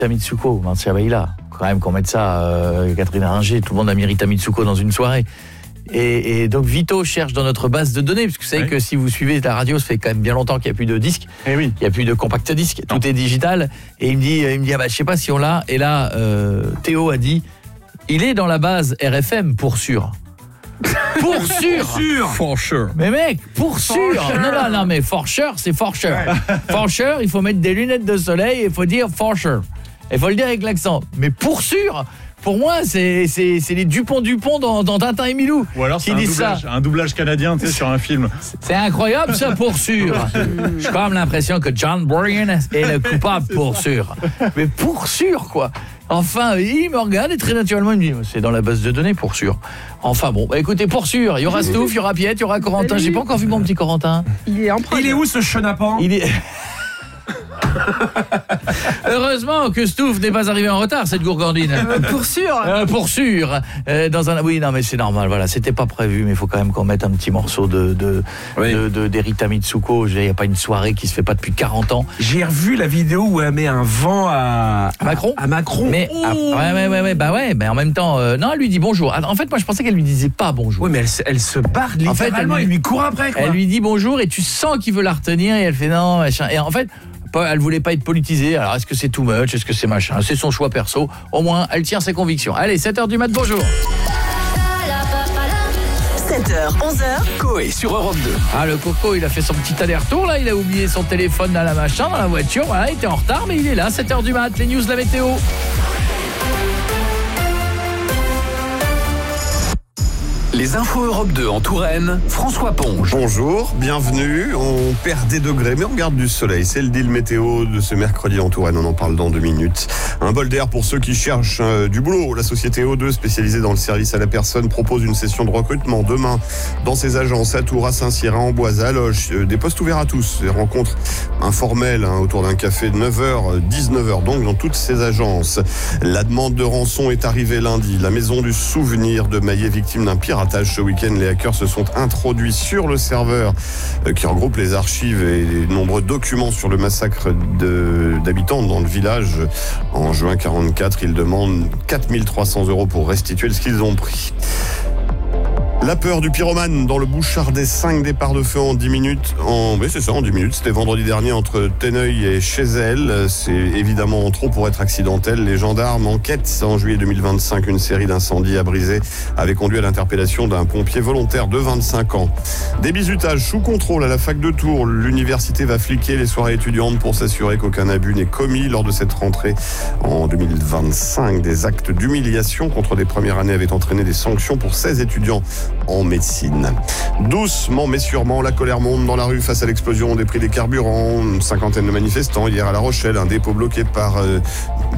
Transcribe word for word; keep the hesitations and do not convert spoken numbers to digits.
Mitsuko, Marcia Baila. Quand même qu'on mette ça, euh, Catherine Ringer, tout le monde a mis Rita Mitsuko dans une soirée. Et, et donc Vito cherche dans notre base de données, parce que vous savez oui. que si vous suivez la radio, ça fait quand même bien longtemps qu'il n'y a plus de disques, eh oui. il n'y a plus de compact disque, tout est digital. Et il me dit, il me dit ah bah, je sais pas si on l'a. Et là, euh, Théo a dit, il est dans la base R F M pour sûr. Pour sûr. For sure. Mais mec, pour sûr. Non, non, non, mais for sure, c'est for sure. For sure, il faut mettre des lunettes de soleil et il faut dire for sure. Il faut le dire avec l'accent. Mais pour sûr, pour moi, c'est, c'est, c'est les Dupont-Dupont dans, dans Tintin et Milou. Ou alors c'est qui un disent doublage, ça. un doublage canadien, tu sais, sur un film. C'est incroyable ça, pour sûr. J'ai quand même l'impression que John Bryan est le coupable, pour sûr. Mais pour sûr, quoi. Enfin, il me regarde et très naturellement, il me dit, c'est dans la base de données, pour sûr. Enfin bon, bah écoutez, pour sûr, il y aura Stouff, il y aura Piette, il y aura Corentin. J'ai pas encore vu mon petit Corentin. Il est en prod. Il est où ce chenapan ? Il est... Heureusement que Stouff n'est pas arrivé en retard, cette gourgandine. Euh, pour sûr. Euh, pour sûr. Euh, dans un... Oui, non, mais c'est normal. Voilà, c'était pas prévu, mais il faut quand même qu'on mette un petit morceau de de oui. de, de d'Erita Mitsuko. Il n'y a pas une soirée qui se fait pas depuis quarante ans. J'ai revu la vidéo où elle met un vent à, à Macron. À, à Macron. Mais oh ah, ouais, ouais, ouais, ouais, bah ouais. Mais en même temps, euh, non, elle lui dit bonjour. En fait, moi, je pensais qu'elle lui disait pas bonjour. Oui, mais elle, elle se barre littéralement. En fait, elle lui, elle lui court après. Quoi. Elle lui dit bonjour et tu sens qu'il veut la retenir et elle fait non, machin. Et en fait. Elle voulait pas être politisée. Alors est-ce que c'est too much? Est-ce que c'est machin? C'est son choix perso. Au moins, elle tient ses convictions. Allez, sept heures du mat, bonjour. sept heures, onze heures. Coé sur Europe deux. Ah, le Coco, il a fait son petit aller-retour là. Il a oublié son téléphone dans la machin, dans la voiture. Voilà, il était en retard, mais il est là. sept heures du mat. Les news, la météo. Les infos Europe deux en Touraine, François Ponge. Bonjour, bienvenue. On perd des degrés, mais on garde du soleil. C'est le deal météo de ce mercredi en Touraine. On en parle dans deux minutes. Un bol d'air pour ceux qui cherchent euh, du boulot. La société O deux, spécialisée dans le service à la personne, propose une session de recrutement demain dans ses agences à Tours, à Saint-Cyr, à Amboise, à Loches. Euh, des postes ouverts à tous. Des rencontres informelles hein, autour d'un café de neuf heures, dix-neuf heures, donc dans toutes ces agences. La demande de rançon est arrivée lundi. La maison du souvenir de Maillet, victime d'un piratage. Ce week-end, les hackers se sont introduits sur le serveur euh, qui regroupe les archives et les nombreux documents sur le massacre de, d'habitants dans le village. En juin quarante-quatre, ils demandent quatre mille trois cents euros pour restituer ce qu'ils ont pris. La peur du pyromane dans le Bouchardais, cinq départs de feu en dix minutes. En, oui, c'est ça, en dix minutes. C'était vendredi dernier entre Tenneuil et Chézel. C'est évidemment trop pour être accidentel. Les gendarmes enquêtent. En juillet deux mille vingt-cinq, une série d'incendies à Brisé avait conduit à l'interpellation d'un pompier volontaire de vingt-cinq ans. Des bizutages sous contrôle à la fac de Tours. L'université va fliquer les soirées étudiantes pour s'assurer qu'aucun abus n'est commis lors de cette rentrée. En deux mille vingt-cinq, des actes d'humiliation contre des premières années avaient entraîné des sanctions pour seize étudiants en médecine. Doucement mais sûrement, la colère monte dans la rue face à l'explosion des prix des carburants. Une cinquantaine de manifestants hier à La Rochelle, un dépôt bloqué par euh,